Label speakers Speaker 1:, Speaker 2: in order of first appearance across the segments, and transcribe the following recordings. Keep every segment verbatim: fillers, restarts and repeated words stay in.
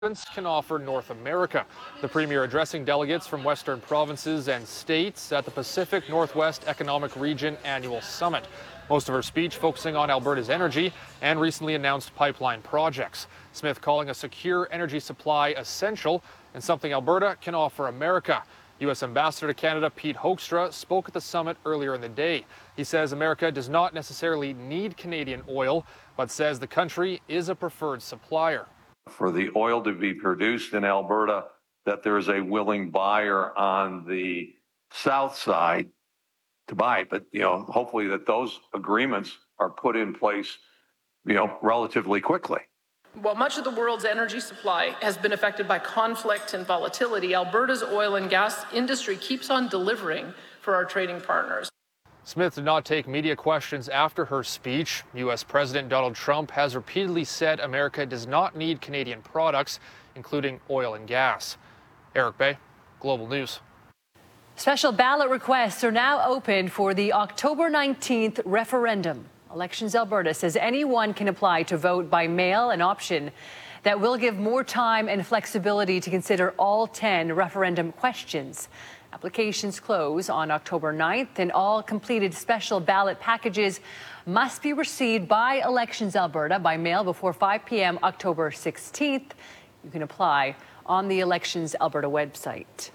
Speaker 1: can offer North America. The Premier addressing delegates from Western provinces and states at the Pacific Northwest Economic Region Annual Summit. Most of her speech focusing on Alberta's energy and recently announced pipeline projects. Smith calling a secure energy supply essential and something Alberta can offer America. U S Ambassador to Canada Pete Hoekstra spoke at the summit earlier in the day. He says America does not necessarily need Canadian oil, but says the country is a preferred supplier.
Speaker 2: For the oil to be produced in Alberta, that there is a willing buyer on the south side to buy it. But, you know, hopefully that those agreements are put in place, you know, relatively quickly.
Speaker 3: While much of the world's energy supply has been affected by conflict and volatility, Alberta's oil and gas industry keeps on delivering for our trading partners.
Speaker 1: Smith did not take media questions after her speech. U S President Donald Trump has repeatedly said America does not need Canadian products, including oil and gas. Eric Bay, Global News.
Speaker 4: Special ballot requests are now open for the October nineteenth referendum. Elections Alberta says anyone can apply to vote by mail, an option that will give more time and flexibility to consider all ten referendum questions. Applications close on October ninth, and all completed special ballot packages must be received by Elections Alberta by mail before five p m October sixteenth. You can apply on the Elections Alberta website.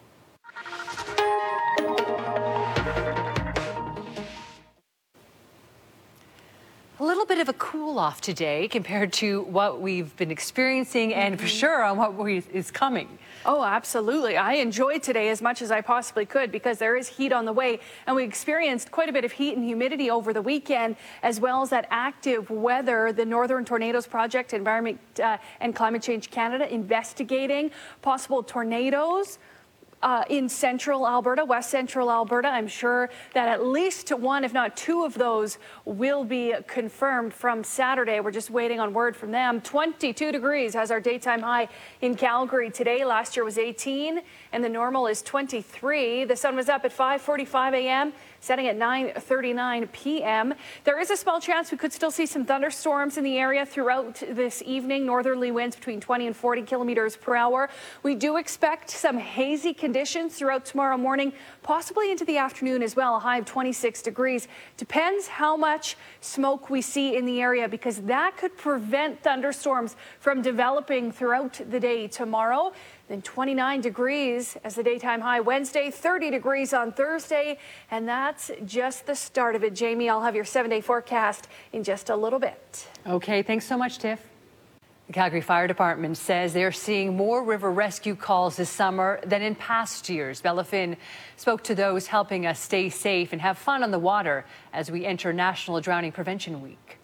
Speaker 4: A little bit of a cool-off today compared to what we've been experiencing and mm-hmm. for sure on what we, is coming.
Speaker 5: Oh, absolutely. I enjoyed today as much as I possibly could because there is heat on the way, and we experienced quite a bit of heat and humidity over the weekend, as well as that active weather. The Northern Tornadoes Project, Environment uh, and Climate Change Canada, investigating possible tornadoes Uh, in central Alberta, west central Alberta. I'm sure that at least one, if not two of those will be confirmed from Saturday. We're just waiting on word from them. twenty-two degrees has our daytime high in Calgary today. Last year was eighteen, and the normal is twenty-three. The sun was up at five forty-five a m, setting at nine thirty-nine p m There is a small chance we could still see some thunderstorms in the area throughout this evening. Northerly winds between twenty and forty kilometers per hour. We do expect some hazy conditions throughout tomorrow morning, possibly into the afternoon as well. A high of twenty-six degrees. Depends how much smoke we see in the area, because that could prevent thunderstorms from developing throughout the day tomorrow. Then twenty-nine degrees as the daytime high Wednesday, thirty degrees on Thursday, and that's just the start of it. Jamie, I'll have your seven-day forecast in just a little bit.
Speaker 4: Okay, thanks so much, Tiff. The Calgary Fire Department says they're seeing more river rescue calls this summer than in past years. Bella Finn spoke to those helping us stay safe and have fun on the water as we enter National Drowning Prevention Week.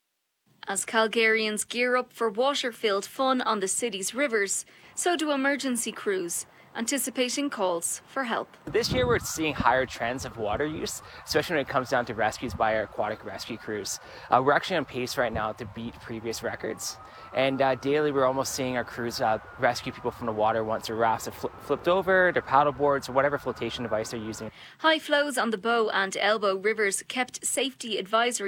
Speaker 6: As Calgarians gear up for water-filled fun on the city's rivers, so do emergency crews, anticipating calls for help.
Speaker 7: This year we're seeing higher trends of water use, especially when it comes down to rescues by our aquatic rescue crews. Uh, we're actually on pace right now to beat previous records. And uh, daily we're almost seeing our crews uh, rescue people from the water once their rafts have fl flipped over, their paddle boards, or whatever flotation device they're using.
Speaker 6: High flows on the Bow and Elbow rivers kept safety advisory